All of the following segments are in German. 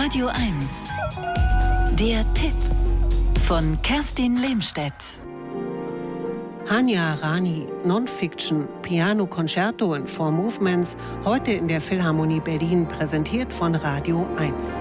Radio 1. Der Tipp von Kerstin Lehmstedt. Hanya Rani, Non-Fiction, Piano Concerto in 4 Movements, heute in der Philharmonie Berlin, präsentiert von Radio 1.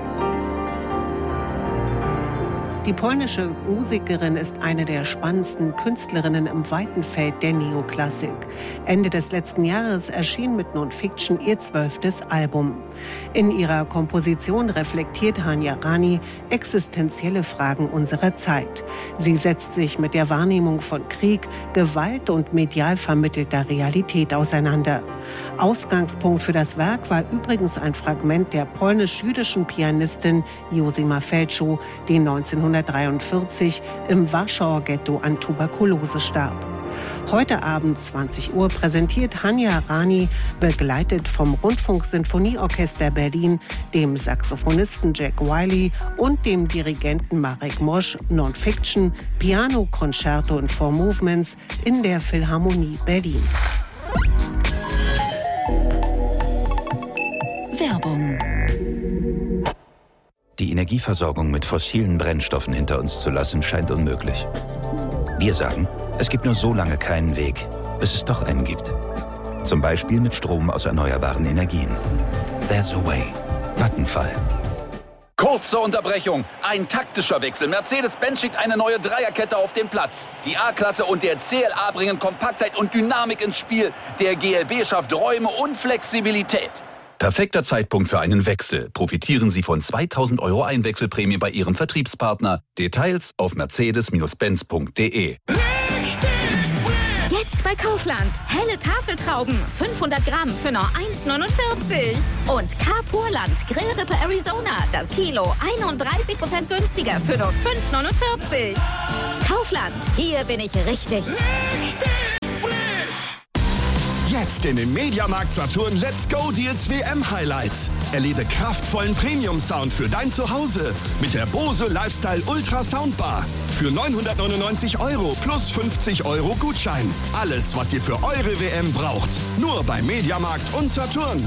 Die polnische Musikerin ist eine der spannendsten Künstlerinnen im weiten Feld der Neoklassik. Ende des letzten Jahres erschien mit Non-Fiction ihr 12. Album. In ihrer Komposition reflektiert Hanya Rani existenzielle Fragen unserer Zeit. Sie setzt sich mit der Wahrnehmung von Krieg, Gewalt und medial vermittelter Realität auseinander. Ausgangspunkt für das Werk war übrigens ein Fragment der polnisch-jüdischen Pianistin Josima Felczu, die 1943 im Warschauer Ghetto an Tuberkulose starb. Heute Abend 20 Uhr präsentiert Hanya Rani, begleitet vom Rundfunksinfonieorchester Berlin, dem Saxophonisten Jack Wiley und dem Dirigenten Marek Mosch, Non-Fiction, Piano Concerto in 4 Movements in der Philharmonie Berlin. Werbung. Die Energieversorgung mit fossilen Brennstoffen hinter uns zu lassen, scheint unmöglich. Wir sagen, es gibt nur so lange keinen Weg, bis es doch einen gibt. Zum Beispiel mit Strom aus erneuerbaren Energien. There's a way. Vattenfall. Kurze Unterbrechung. Ein taktischer Wechsel. Mercedes-Benz schickt eine neue Dreierkette auf den Platz. Die A-Klasse und der CLA bringen Kompaktheit und Dynamik ins Spiel. Der GLB schafft Räume und Flexibilität. Perfekter Zeitpunkt für einen Wechsel. Profitieren Sie von 2.000 € Einwechselprämie bei Ihrem Vertriebspartner. Details auf mercedes-benz.de. Jetzt bei Kaufland. Helle Tafeltrauben. 500 Gramm für nur 1,49. Und Carpurland Grillrippe Arizona. Das Kilo 31% günstiger für nur 5,49. Kaufland. Hier bin ich richtig. Jetzt in den Mediamarkt Saturn Let's Go Deals WM Highlights. Erlebe kraftvollen Premium-Sound für dein Zuhause mit der Bose Lifestyle Ultra Soundbar. Für 999 € plus 50 € Gutschein. Alles, was ihr für eure WM braucht. Nur bei Mediamarkt und Saturn.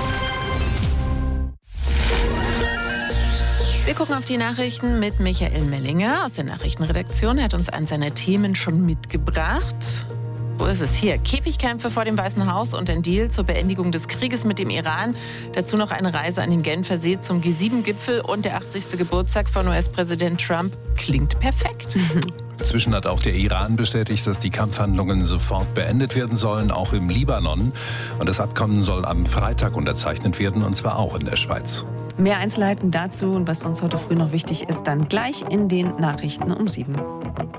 Wir gucken auf die Nachrichten mit Michael Mellinger aus der Nachrichtenredaktion. Er hat uns eines seiner Themen schon mitgebracht. Wo ist es? Hier. Käfigkämpfe vor dem Weißen Haus und ein Deal zur Beendigung des Krieges mit dem Iran. Dazu noch eine Reise an den Genfer See zum G7-Gipfel und der 80. Geburtstag von US-Präsident Trump. Klingt perfekt. Inzwischen hat auch der Iran bestätigt, dass die Kampfhandlungen sofort beendet werden sollen, auch im Libanon. Und das Abkommen soll am Freitag unterzeichnet werden, und zwar auch in der Schweiz. Mehr Einzelheiten dazu und was uns heute früh noch wichtig ist, dann gleich in den Nachrichten um 7.